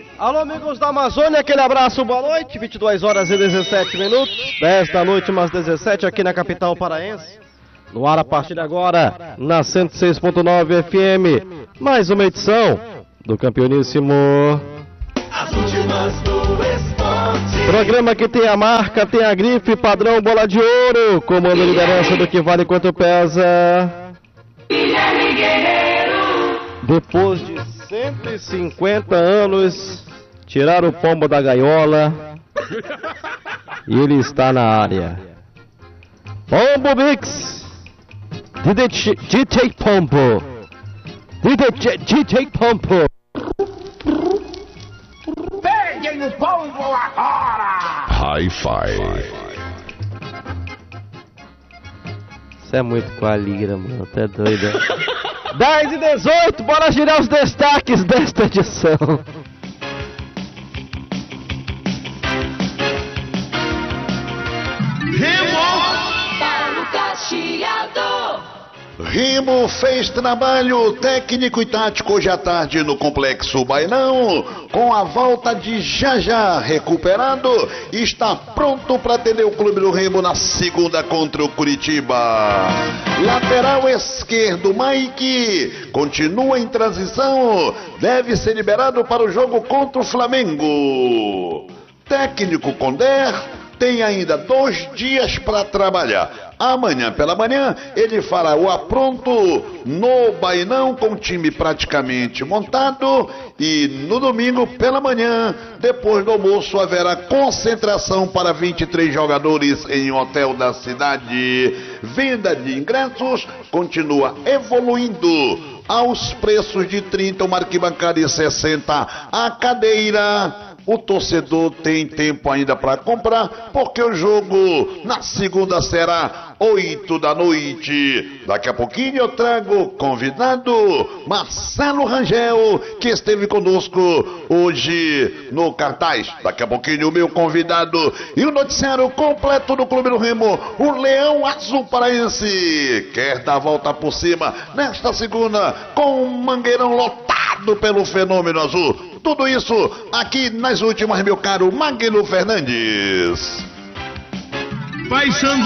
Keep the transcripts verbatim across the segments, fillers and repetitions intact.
Alô, amigos da Amazônia, aquele abraço, boa noite. vinte e duas horas e dezessete minutos, dez da noite mais dezessete aqui na capital paraense. No ar a partir de agora, na cento e seis ponto nove F M, mais uma edição do Campeoníssimo. As últimas do esporte. Programa que tem a marca, tem a grife, padrão bola de ouro, comando e liderança do que vale quanto pesa. Guilherme Guerreiro. Depois de cento e cinquenta anos, tiraram o pombo da gaiola e ele está na área. Pombo Mix, D J Pombo, D J Pombo. Peguem o pombo agora! Hi-Fi. Isso é muito qualigra, mano, até doido. dez e dezoito, bora girar os destaques desta edição. Paulo Cacheado. Remo fez trabalho técnico e tático hoje à tarde no Complexo Bainão, com a volta de Jajá recuperado, está pronto para atender o clube do Remo na segunda contra o Curitiba. Lateral esquerdo, Mike, continua em transição, deve ser liberado para o jogo contra o Flamengo. Técnico Condé tem ainda dois dias para trabalhar. Amanhã pela manhã ele fará o apronto no Bainão com o time praticamente montado e no domingo pela manhã, depois do almoço, haverá concentração para vinte e três jogadores em um hotel da cidade. Venda de ingressos continua evoluindo aos preços de trinta uma arquibancada e sessenta a cadeira. O torcedor tem tempo ainda para comprar, porque o jogo na segunda será oito da noite. Daqui a pouquinho eu trago convidado Marcelo Rangel, que esteve conosco hoje no cartaz. Daqui a pouquinho o meu convidado e o noticiário completo do Clube do Remo, o Leão Azul Paraense, quer dar a volta por cima nesta segunda com um Mangueirão lotado pelo Fenômeno Azul. Tudo isso aqui nas últimas, meu caro Magno Fernandes. Vai, Sandu!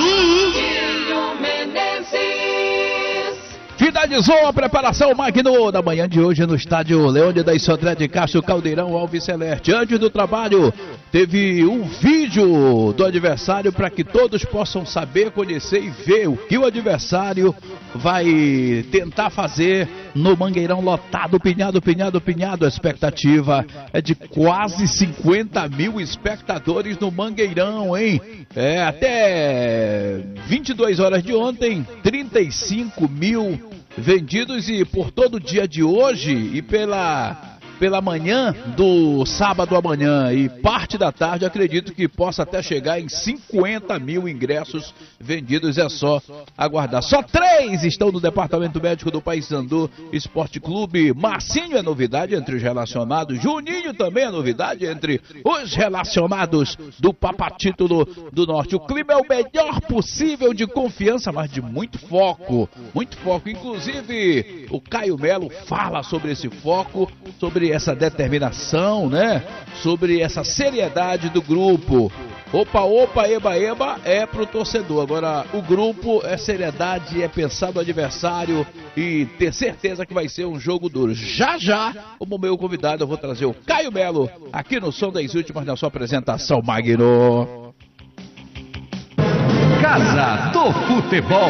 Finalizou a preparação Magno da manhã de hoje no estádio Leônidas Sodré de Castro Caldeirão Alves Celeste. Antes do trabalho, teve um vídeo do adversário para que todos possam saber, conhecer e ver o que o adversário vai tentar fazer no Mangueirão lotado, pinhado, pinhado, pinhado. A expectativa é de quase cinquenta mil espectadores no Mangueirão, hein? É, até vinte e duas horas de ontem, trinta e cinco mil vendidos, e por todo o dia de hoje e pela... pela manhã do sábado amanhã e parte da tarde, acredito que possa até chegar em cinquenta mil ingressos vendidos. É só aguardar. Só três estão no departamento médico do Paysandu Esporte Clube. Marcinho é novidade entre os relacionados. Juninho também é novidade entre os relacionados do Papatítulo do Norte. O clima é o melhor possível, de confiança, mas de muito foco. Muito foco. Inclusive, o Caio Melo fala sobre esse foco, sobre essa determinação, né? Sobre essa seriedade do grupo. Opa, opa, eba, eba, é pro torcedor. Agora, o grupo é seriedade, é pensar no adversário e ter certeza que vai ser um jogo duro. Já, já, como meu convidado, eu vou trazer o Caio Melo aqui no Som das Últimas, na sua apresentação, Magno. Casa do Futebol.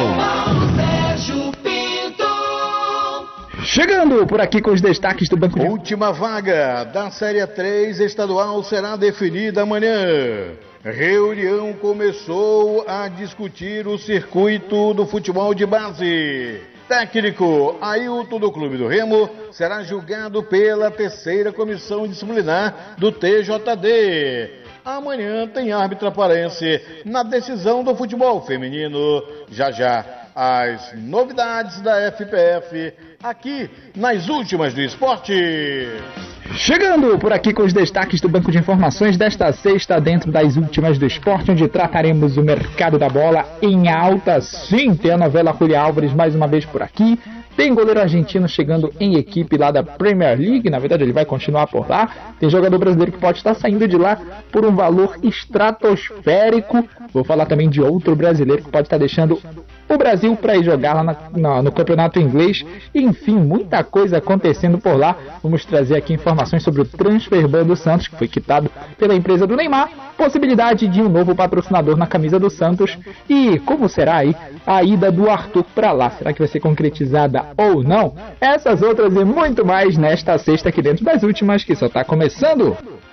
Chegando por aqui com os destaques do Banco de... Última vaga da Série três estadual será definida amanhã. Reunião começou a discutir o circuito do futebol de base. Técnico Ailton do Clube do Remo será julgado pela terceira comissão disciplinar do T J D. Amanhã tem árbitra paraense na decisão do futebol feminino. Já já as novidades da F P F aqui nas últimas do esporte. Chegando por aqui com os destaques do Banco de Informações desta sexta, dentro das últimas do esporte, onde trataremos o mercado da bola em alta. Sim, tem a novela Julio Álvares mais uma vez por aqui. Tem goleiro argentino chegando em equipe lá da Premier League, na verdade ele vai continuar por lá. Tem jogador brasileiro que pode estar saindo de lá por um valor estratosférico. Vou falar também de outro brasileiro que pode estar deixando o Brasil para ir jogar lá na, na, no campeonato inglês. Enfim, muita coisa acontecendo por lá. Vamos trazer aqui informações sobre o transfer ban do Santos, que foi quitado pela empresa do Neymar, possibilidade de um novo patrocinador na camisa do Santos e como será aí a ida do Arthur para lá. Será que vai ser concretizada ou não? Essas outras e muito mais nesta sexta aqui dentro das últimas, que só está começando.